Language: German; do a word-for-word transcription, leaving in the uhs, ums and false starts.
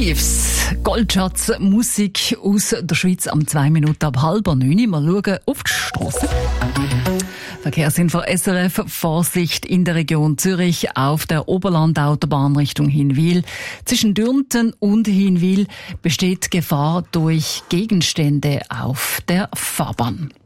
Thieves, Goldschatz, Musik aus der Schweiz am zwei Minuten ab halb neun. Mal schauen auf die Strasse. Verkehrsinfo S R F, Vorsicht in der Region Zürich auf der Oberlandautobahn Richtung Hinwil. Zwischen Dürnten und Hinwil besteht Gefahr durch Gegenstände auf der Fahrbahn.